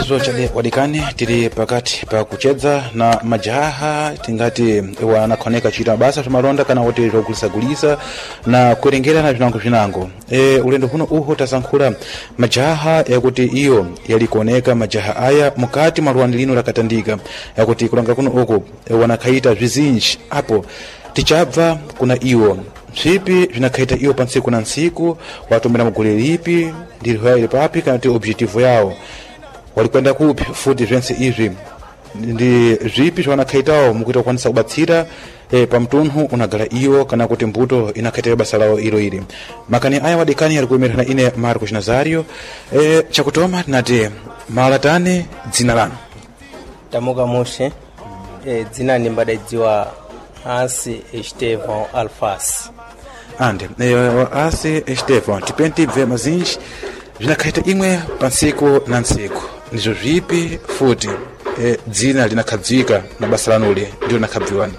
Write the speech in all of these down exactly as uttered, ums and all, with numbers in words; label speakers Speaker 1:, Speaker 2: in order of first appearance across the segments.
Speaker 1: izo chale wadikani tiri pakati pa kuchedza na majaha tingati wanakoneka chita basa tumalonda kana wote rogulisa gulisa na kurengera na vinango vinango e ulendo huno uho tasankhula majaha yakuti iyo yalikuoneka majaha aya mukati maruani lino lakatandika yakuti kulanga kuno uko e, wanakaita vizinji hapo tichabva kuna iwo vipi vinakaita iyo pansiku na nsiku watu mbena mugule lipi ndiri hoya ili papi kana ti objetivo yao walikwenda kupi futi vense hivi ndi vipi vanakaitao mukuita kwanisa kubatsira e, pa mtunhu unagala iyo kana kuti mbuto inakaitira basa lao ilo ili makani aya wadikani yalikuimirana ine Marcos Nazario e, chakutoma tinati malatane dzina lanu
Speaker 2: tamuka mushe e, dzina nimbadaidziwa Asi Estevão Alface
Speaker 1: ande e, Asi Estevão tipenti bve mazinji vinakaita imwe pansiku na nsiku ndizo vipi futi e, dzina linakadzika na basa lanuli ndio nakabviwani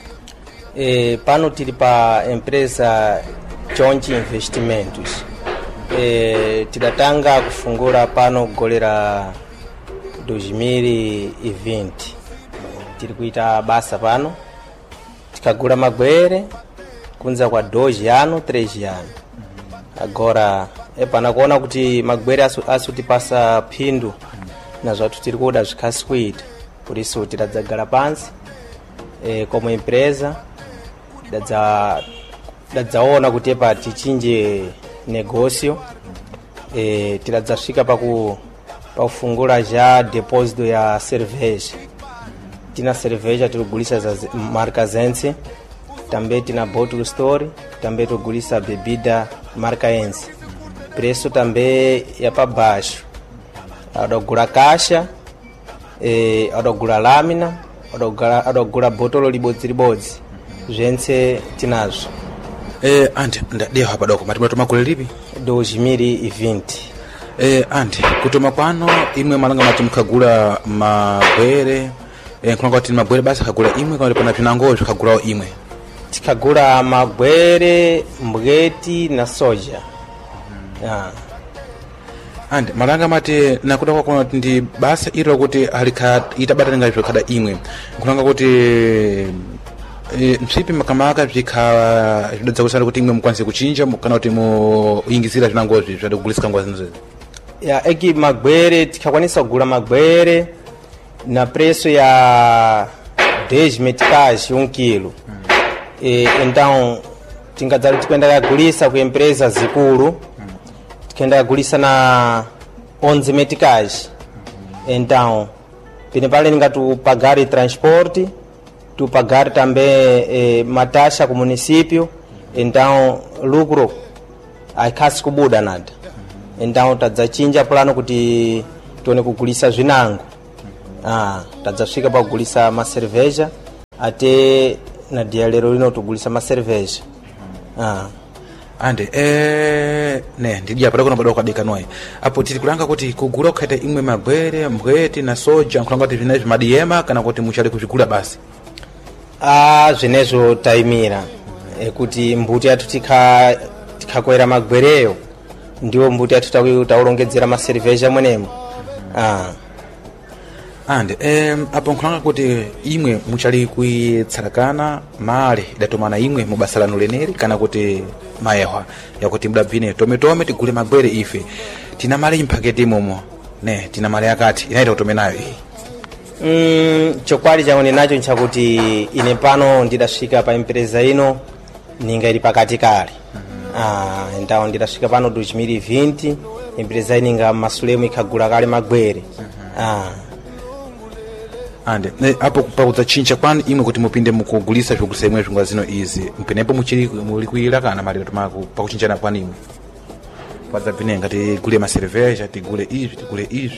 Speaker 2: e, pano tili pa empresa Chonchi Investimentos e, tidatanga kufungula pano kugolera dois mil e vinte tili kuita basa pano tikagula magwere kunza kwa dois ano três ano agora epa nakuona kuti magwere asu, asu tipasa phindu na zvatu tiri kuda zvikasi kuita por isso tidadzagala pansi e, como empresa dadza dadzaona kuti epa tichinje negócio e, tidadzasvika paku pakufungula já depósito ya cerveja tina cerveja tirigulisa za marca Zense também tina bottle store também tirigulisa bebida marca Ense preço também é para baixo adogula caixa e adogula lâmina adogula adogula botolo libodzi libodzi zvense tinazo
Speaker 1: eh ande ndadio hapa doko matimwa tomakule lipi
Speaker 2: dois mil e vinte
Speaker 1: eh ande kutoma kwano imwe malanga matimkagula magwere eh kunanga kuti magwere basi kagula imwe kana pana pinango zvikagulawo imwe
Speaker 2: tikagula magwere mbweti na soja yeah.
Speaker 1: ande malanga mati nakuda kwa kuna ndi basa ilo kuti halika itabata nga zvikada imwe kunanga kuti e, msipi makamaka zvikha zvidadza kusala kuti imwe mukwanise kuchinja kana kuti muingizira zvinangozi zvade kugulisika ngwa zinozo
Speaker 2: ya eki magwere tikakwanisa kugula magwere na preço ya dez meticais um quilo hmm. e, então tingadzali tikenda kugulisa ku empresa zikulu hmm. tikenda kugulisa na onze meticais hmm. então pene pale ningatu pagare transporte tu pagar também e, mataxa com município então lucro aikasi kubuda nada então tadzachinja plano kuti tione kugulisa zvinango ah tadzasvika pa kugulisa ma cerveja até na dia lero lino tugulisa ma cerveja ah
Speaker 1: ande eh ne ndidya pala kuna badoko kadeka noye apo tiri kulanga kuti kugula kukaita imwe magwere mbweti na soja kulanga kuti vinazvi madiema kana kuti muchale kuzvigula basi
Speaker 2: ah zvenezo taimira e kuti mbuti yatu tika tikakwera magwereyo ndiwo mbuti yatu taurongedzera ma cerveja mwenemo ah
Speaker 1: ande em apo nkulanga kuti imwe muchali kuitsarakana male idatomana imwe mubasa lanu leneri kana kuti mayehwa yakuti mdabvine tome tome tigule magwere ife tina male impaketi momo ne tina male yakati inaita utome nayo iyi
Speaker 2: mm chokwali changone nacho nchakuti ine pano ndidasvika pa empresa ino ninga ili pakati kale mm-hmm. ah então ndidasvika pano dois mil e vinte empresa ininga masulemu ikagula kale magwere mm-hmm. ah
Speaker 1: ande apo pakudzachinja kwani imwe kuti mupinde mukugulisa zvogulisa imwe zvingwa zino izi mpenepo muchiri muri kuira kana mari tomako pakuchinjana kwani imwe padzabvine ngati gule ma cerveja tigule izvi tigule izvi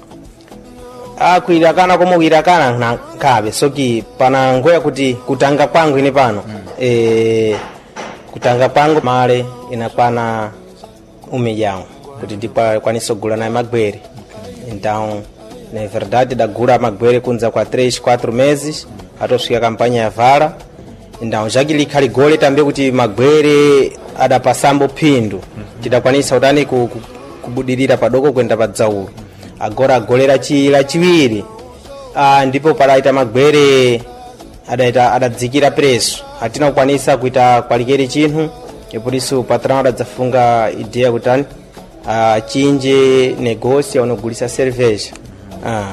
Speaker 2: ah kuira kana komo kuira kana na kabe soki pana ngoya kuti kutanga kwangu ine pano hmm. eh kutanga kwangu male inakwana umejao kuti ndipa kwaniso gula na magwere okay. Então na verdade da gura magwere kunza kwa três quatro meses atosvika kampanya ya vara então já que likali gole também kuti magwere adapasambo phindu tidakwanisa utani kubudirira padoko kwenda padzaulo agora agolera chi lachiwiri ah, ndipo padaita magwere adaita adadzikira preso atina kukwanisa kuita kwalikeri chinthu ipuriso patrão adadzafunga ideia kutani ah, chinje negócio unogulisa cerveja ah.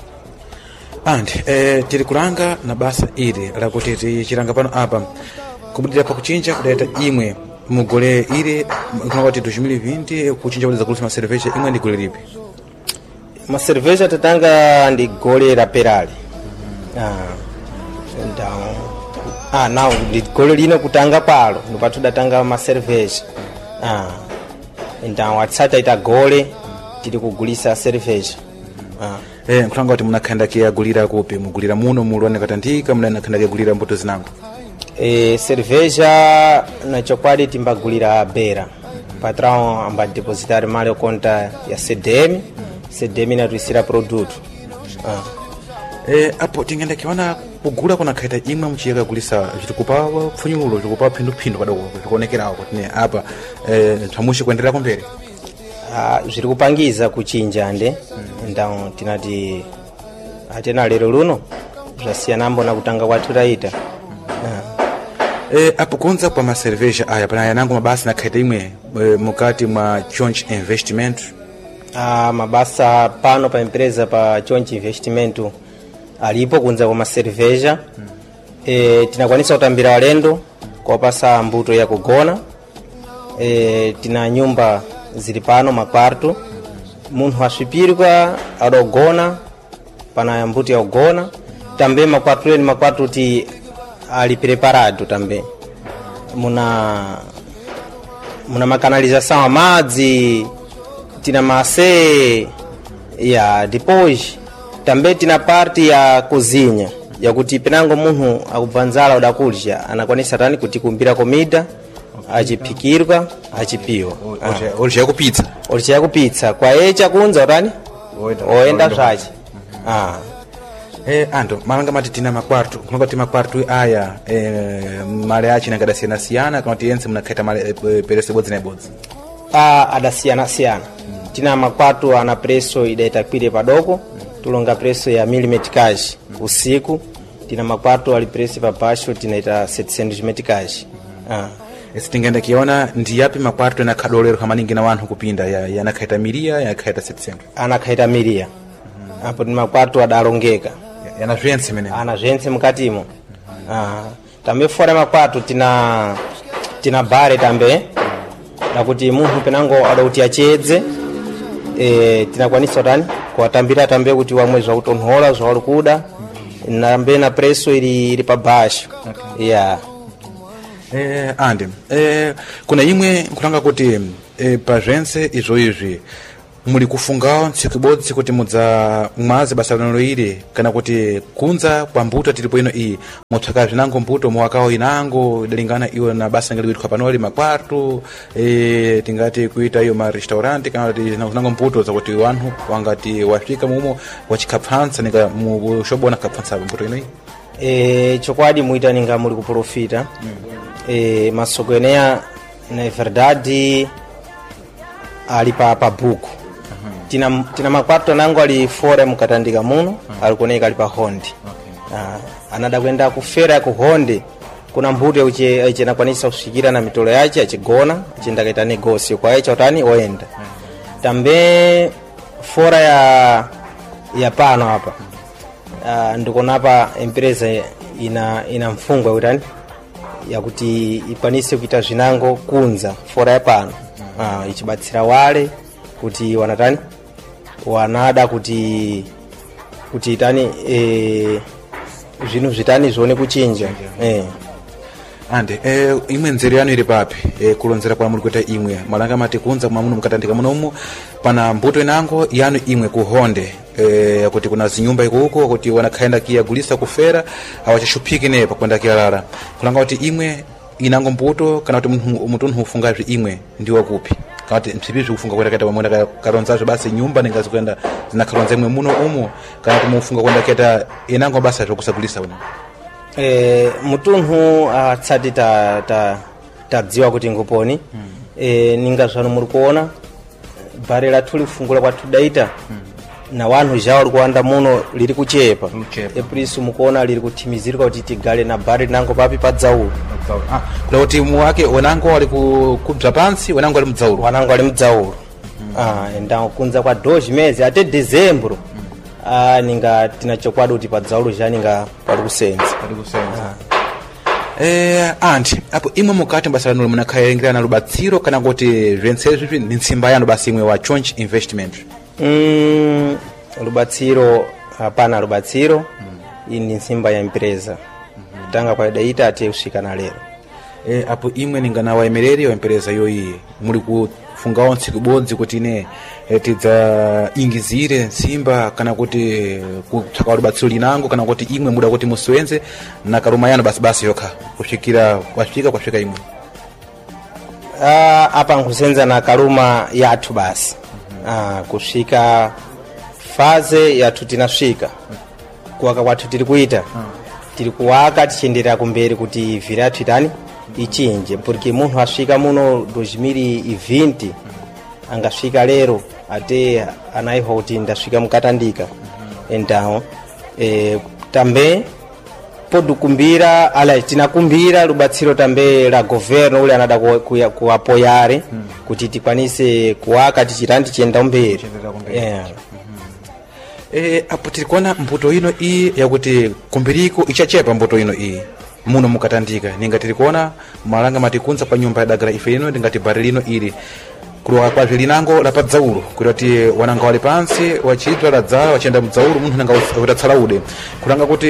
Speaker 1: andi eh, tiri kulanga na basa ili lakuti tichilanga pano apa kubudira pa kuchinja kudaita imwe mugole ile kunawati dois mil e vinte kuchinja kudza kulisa cerveja imwe ndi gole lipi
Speaker 2: ma cerveja tatanga ndi gole la perali ah então ah não ndi gole lino kutanga palo ndipatu datanga ma cerveja ah então atsata ita gole tiri kugulisa cerveja ah
Speaker 1: eh nkulanga kuti munakhanda kia gulira kupi mugulira muno mulwane katandika munakhanda kia gulira mbuto zinango
Speaker 2: e cerveja na chokwadi timbagulira bera patrão amba depositar mali conta ya C D M C D M inatuisira produto ah
Speaker 1: eh apo tingenda kiona kugula kuna khaita imwe mchiyeka gulisa zvitikupawa pfunyulo zvikupa phindu phindu padoko zvikuonekerawo kuti ne apa eh thamushi kuendelera kumbere
Speaker 2: ah zviri kupangiza kuchinja ande mm. Ndao tinati atena lero luno zvasiyana mbona kutanga kwathu taita mm. ah.
Speaker 1: eh apo kunza kwa ma cerveja aya pana yanango mabasa na khaita imwe e, mukati mwa Chonchi Investment
Speaker 2: ah mabasa pano pa empresa pa Chonchi Investment alipo kunza kwa ma cerveja mm. eh tinakwanisa kutambira walendo kwa pasa mbuto ya kugona eh tina nyumba zili pano makwarto munthu aswipirwa adogona pana ya mbuto ya ugona tambe makwarto ni makwarto ti ali preparado tambe muna muna makanalização a madzi tina mase ya depois tambe tina parte ya cozinha yakuti penango munthu akubvanzala udakulya anakwanisa tani kuti kumbira komida achipikirwa achipiwa
Speaker 1: olje yakupitsa
Speaker 2: olje yakupitsa kwa ye chakunza utani oenda zvachi ah
Speaker 1: eh ando malanga mati tina makwarto kunonga tima makwarto aya eh mali achi nangadasiyana siyana kana kuti yense munakhaita mali e, perese bodzi na bodzi
Speaker 2: ah adasiyana siyana mm. tina makwarto ana preso idaita kwire padoko mm. tulonga preso ya milimetrage mm. usiku tina makwarto ali preso pa baixo tinaita setecentos metrage mm. ah
Speaker 1: esi tingenda kiona ndi yapi makwarto na kadolero kama ningi na wanthu kupinda ya yanakhaita miria yanakhaita setecentos
Speaker 2: anakhaita miria mm. apo ni makwarto adalongeka
Speaker 1: yana zvense mene
Speaker 2: ana zvense mukatimo mm -hmm. ah tambe fora makwarto tina tina bare tambe nakuti munthu penango adauti achedze eh tinakwanisa tani kuwatambira tambe kuti wamwe zwa utonhola zwa walikuda mm -hmm. nambe na preso ili ili pa baixo okay. yeah
Speaker 1: eh ande eh kuna imwe nkulanga kuti eh pa zvense izvo izvi muli kufungawo ntsiku ibodzi kuti mudza mwazi basa lino ili kana kuti kunza kwa mbuto tilipo ino iyi mutsaka zvinango mbuto muwakawo inango idalingana iwo na basa ngaliwitwa kapanoli makwarto e, tingati kuita iyo ma restaurant kana kuti zinango mbuto zakuti wanthu wangati wafika mumo wachikapfansa nika mushobona kapfansa mbuto ino iyi
Speaker 2: e, chokwadi muita ninga muli kuprofita mm. e, masoko eneya na verdade ali pa pa buku tina tina makwarto nango ali fora mukatandika muno hmm. alikuoneka ali pa hondi okay. uh, anada kwenda kufera ku honde kuna mbuto uche achena kwanisa kushikira na mitolo yache achigona achenda kaita negocio kwa echa utani oenda hmm. tambe fora ya ya pano hapa uh, ndikona hapa empresa ina ina mfungo utani ya kuti ipanise kuita zvinango kunza fora ya pano hmm. uh, ichibatsira wale kuti wanatani wanada kuti kuti tani eh zvinu zvitani zvione kuchinja eh
Speaker 1: ande eh imwe nzero yanu iri papi eh kulonzera kwa muri kuita imwe malanga mati kunza kwa muno mukatandika muno umu pana mbuto inango yanu imwe kuhonde eh kuti kuna zinyumba iko huko kuti wanakhaenda kia gulisa kufera awachashupiki ne pa kwenda kialala kulanga kuti imwe inango mbuto kana kuti munthu ufunga imwe ndiwa kupi kati msibizi kufunga kwenda keta mwenda karonzazo basi nyumba ningazi kwenda zinakaronza imwe muno umu kana kumufunga kwenda keta inango basa zvokusagulisa uno
Speaker 2: eh mutunhu atsati ta ta tadziwa kuti ngoponi hmm. eh ninga zvano muri kuona bare la tuli fungula kwa tudaita hmm. na wanthu jawo likuwanda muno liri kuchepa
Speaker 1: Kuchepa.
Speaker 2: epriso mukuona liri kuthimizirika kuti tigale na bari nango papi pa dzaulu
Speaker 1: ah kulo timu wake wanango wali kubza pansi wanango ali mdzaulu
Speaker 2: wanango ali mdzaulu ah enda kunza kwa dois meses até dezembro ah ninga tinachokwadi kuti pa dzaulu ja ninga pali kusenza
Speaker 1: pali kusenza eh anti apo imwe mukati basa lanu munakhayengerana na lubatsiro kana kuti zventsezvi zvi ni nsimba yanu basi imwe wa Chonchi Investment
Speaker 2: mm lubatsiro hapana lubatsiro mm. ini nsimba ya empresa mm-hmm. tanga kwa daita ate usika na lero
Speaker 1: eh apo imwe ningana wa emereri wa empresa yoyi muli kufunga onse kubodzi kuti ine eh, tidza ingizire nsimba kana kuti kutsaka lubatsiro linango kana kuti imwe muda kuti muswenze na karuma yanu basi basi yokha kushikira kwashika kwashika imwe
Speaker 2: ah apa nkusenza na karuma yathu basi mm-hmm. ah kushika faze yathu tinasvika kuwaka kwathu tiri kuita hmm. tiri kuwaka tichienderera kumberi kuti vhiri yathu itani ichinje porque munthu asvika muno dois mil e vinte hmm. angasvika lero ate anaiva kuti ndasvika mukatandika hmm. então eh, tambe podukumbira ala tinakumbira lubatsiro tambe la governo ule anada kuapoyare ku, ku hmm. kuti tikwanise kuwaka tichitani tichienda umberi yeah.
Speaker 1: Eh apo tilikuona mbuto ino iyi yakuti kumbiriko ichachepa mbuto ino iyi muno mukatandika ninga tilikuona malanga matikunza pa nyumba ya dagara ife ino ndingati bari lino ili kulowa kwa linango la padzaulu kuti wananga wali pansi wachidwa la dzala wachenda mdzaulu munthu nanga utatsala ude kulanga kuti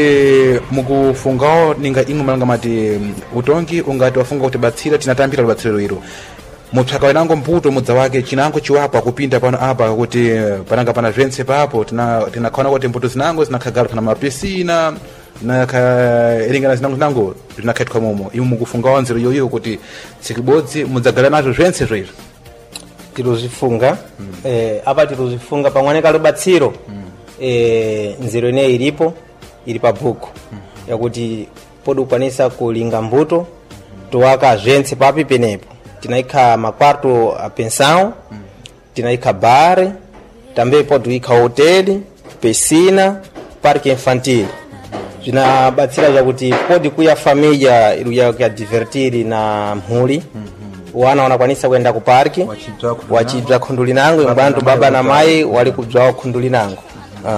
Speaker 1: mukufungao ninga imwe malanga mati utongi ungati wafunga kuti batsira tinatambira lubatsiro ilo mutsaka wenango mputo mudza wake chinango chiwapa kupinda pano apa kuti pananga pana zvense papo tina tinakhaona kuti mputo zinango zinakhagala pana mapisina na ka elingana zinango zinango zinakhaitwa momo imwe mukufunga wanziro yoyo kuti sikibodzi mudzagala nazo zvense zvezo
Speaker 2: tirozifunga mm. eh apa tirozifunga pamwaneka lubatsiro mm. eh nziro ine ilipo ili pa buku mm. yakuti podukwanisa kulinga mbuto mm. tuwaka zvense papi penepo tinaika makwarto a pensão mm. tinaika bar também pode ika hotel piscina parque infantil zvinabatsira mm-hmm. kuti pode kuya família iruya ya divertir na mhuri mm-hmm. wana wanakwanisa kwenda ku parque wachibva khundu linango mbantu baba na mai wali kubva khundu linango mm-hmm.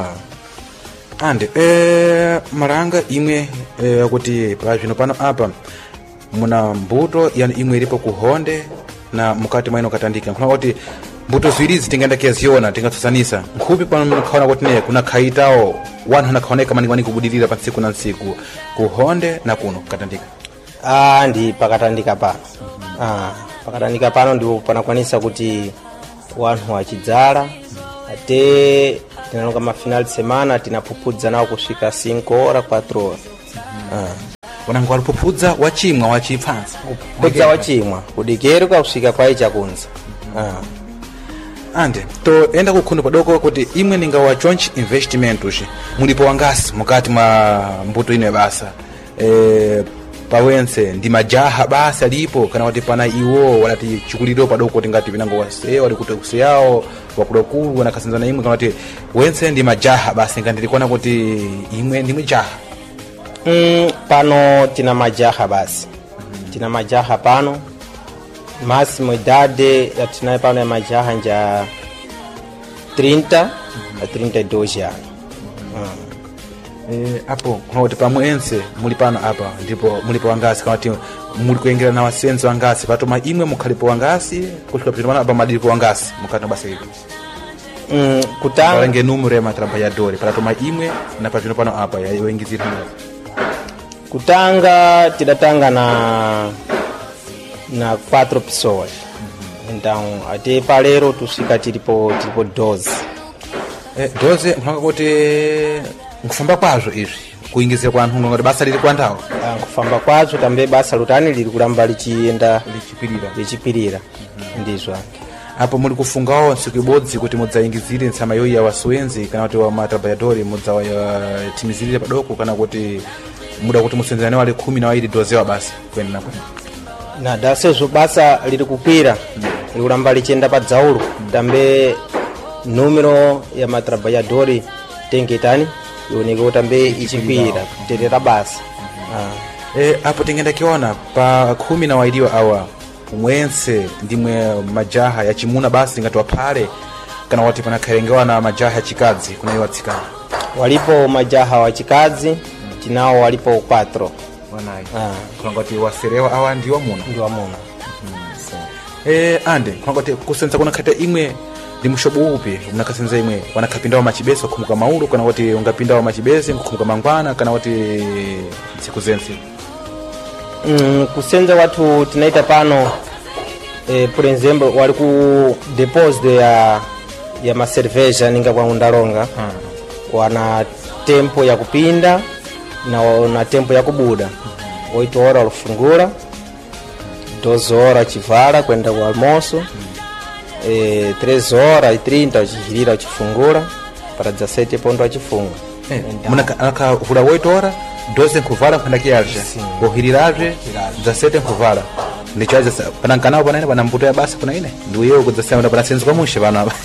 Speaker 1: ah ande eh maranga imwe eh, kuti pa zvino pano apa muna mbuto yani imwe ilipo kuhonde na mukati mwaino katandika kuna kuti mbuto ziwiri zitingenda kiaziona tingatsusanisa nkhupi pano mukhaona kuti ne kuna khaitao wanu hanakhaoneka manikwani kubudilira pa tsiku na tsiku kuhonde na kuno katandika
Speaker 2: ah ndi pakatandika pano mm-hmm. ah pakatandika pano ndipo panakwanisa kuti wanu wachidzala mm-hmm. ate tinaloka ma final de semana tinapupudza nawo kusvika cinco horas quatro horas mm-hmm. ah
Speaker 1: wanango walipopudza wachimwa wachipfansa
Speaker 2: kupudza wachimwa kudikero kusvika kwai chakunza
Speaker 1: mm-hmm. ah ande to enda kukhundu padoko kuti imwe ninga wa Chonchi Investment ushi mulipo wangasi mukati mwa mbuto ino basa eh pawense ndi majaha basa lipo kana kuti pana iwo wanati chikuliro padoko tingati vinango wase wali kuti kusiyao wakudokulu wana kasanzana imwe kana kuti wense ndi majaha basa ngati ndikuona kuti imwe ndi majaha
Speaker 2: mm, pano tina majaha basi mm-hmm. tina majaha pano máximo idade ya tinayo pano ya majaha nja trinta mm-hmm. a trinta e dois anos mm-hmm.
Speaker 1: Eh apo kuna kuti pamwense muli pano apa ndipo mulipo wangasi kana kuti muli kuengera na wasenzo wangasi patoma imwe mukhalipo wangasi kushuka pino apa madilipo wangasi mukati basa hili
Speaker 2: mm, kutanga
Speaker 1: balenge número ya matrabalhadores patoma imwe na patino pano apa ya yoingizira
Speaker 2: kutanga tidatanga na na quatro pessoas mm-hmm. então até palero tusika tilipo tilipo doze
Speaker 1: eh doze mpaka kuti nkufamba kwazo izvi kuingizira kwa anthu ngati basa lili kwandawo
Speaker 2: ah kufamba kwazo tambe basa lutani lili kulamba lichienda
Speaker 1: lichipirira
Speaker 2: lichipirira mm-hmm. ndizwa
Speaker 1: apo muli kufungawo ntsiku ibodzi kuti mudzaingizire ntsama yoyi ya waswenzi kana kuti wa matrabalhadores mudzawatimizirire padoko kana kuti muda kuti musenzane wale khumi na wawiri dozewa basi kwenda na kwenda
Speaker 2: na dasezo basa lili kukwira mm. likulamba lichienda pa dzaulu mm. tambe número ya matrabalhadores tengitani ioneka tambe ichikwira kuterera basa. Ah.
Speaker 1: E, apo tingenda kiona pa khumi na wairiwa awa mwense ndimwe majaha ya chimuna basi ngati waphale kana wati panakhalengewa na majaha ya chikazi kuna iwa tsikana
Speaker 2: walipo majaha wa chikazi tinao walipo quatro
Speaker 1: wanayi. Ah. Kuna ngati waserewa awa ndiwa muna
Speaker 2: ndiwa muna.
Speaker 1: Mm-hmm. E, ande kuna ngati kusenza kuna khata imwe ndi mushobo upi unakasenza imwe wanakhapindawa machibeso khumuka maulo kana wati ungapindawa machibese khumuka mangwana kana wati tsiku zense.
Speaker 2: Mm, kusenza watu tinaita pano eh, por exemplo wali ku deposit ya ya maserveja ninga kwa undalonga. Hmm. Wana tempo ya kupinda na wana tempo ya kubuda. Hmm. oito horas walifungura, doze horas chivala kwenda kwa almoço. Hmm. eh, três horas e trinta uchihilira uchifungura para dezessete ponto achifunga.
Speaker 1: Eh, muna akavula oito horas doze nkuvala kwenda kiaje bohiriraje dezessete nkuvala ndichaje panankanao panene pana mbuto ya basi kuna ine ndiyo kudzasema pana senzo kwamushe bana aba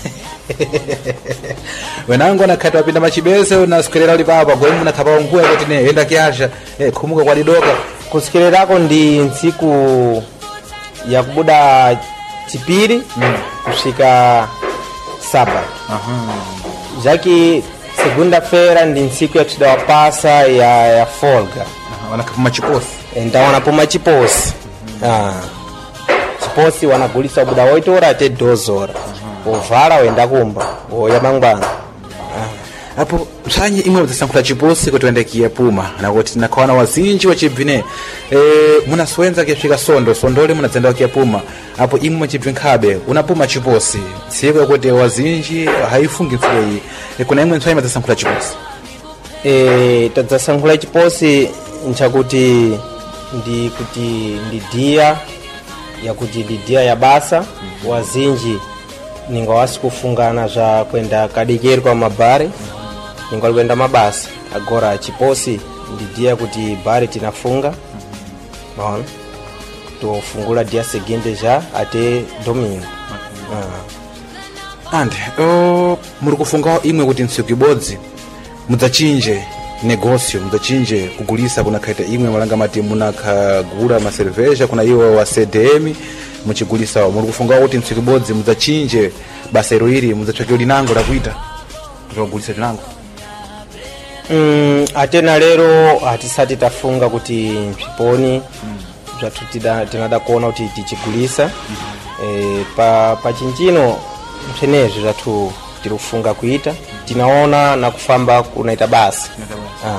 Speaker 1: wenango nakati wapinda machibese na sikerera uli papa kwa hiyo nakapa nguo kuti ne enda kiaje eh khumuka kwa lidoka
Speaker 2: kusikererako ndi ntsiku ya kubuda chipiri. Mm. Kusika saba. Aha. Jaki segunda-feira ndi ntsiku ya tuda wapasa ya ya folga.
Speaker 1: Aha, wanakapuma chiposi.
Speaker 2: Enda wanapuma chiposi. Mm-hmm. Ah. Chiposi wanagulisa buda oito horas ate doze horas. Mm-hmm. Ovala wenda kumba, oya mangwana.
Speaker 1: Hapo msanye imwe mtasankula chiposi kuti wende kiyapuma na kuti nakawana wazinji wachibvine e, muna swenza kiyafika sondo sondole muna zenda kiyapuma hapo imwe chibvinkhabe unapuma chiposi siku yakuti wazinji haifungi mfuyi e, kuna imwe msanye mtasankula chiposi
Speaker 2: e, tadzasankhula chiposi nchakuti ndi kuti ndi dia yakuti ndi dia ya basa. Mm-hmm. Wazinji ninga wasi kufungana za kwenda kadikeri kwa mabare. Mm-hmm. Ningali kwenda mabasa agora chiposi ndidia kuti bari tinafunga. Naona. Mm-hmm. Tofungula dia seguinte já até domingo.
Speaker 1: Mm-hmm. Ah. Ande o muri kufunga imwe kuti ntsiku ibodzi mudzachinje negócio mudzachinje kugulisa kuna kaita imwe malanga mati munakagula maserveja kuna iwo wa C D M muchigulisa muri kufunga kuti ntsiku ibodzi mudzachinje basa iro iri mudzatsvake linango lakuita kugulisa linango.
Speaker 2: Mm, atena lero hatisati tafunga kuti mpiponi. Mm. Zvatu tinada kuona kuti tichigulisa. Mm-hmm. E, pa pa chinchino mphenezvo zvatu tirufunga kuita. Mm-hmm. Tinaona na kufamba kunaita basi. Mm-hmm. Ah.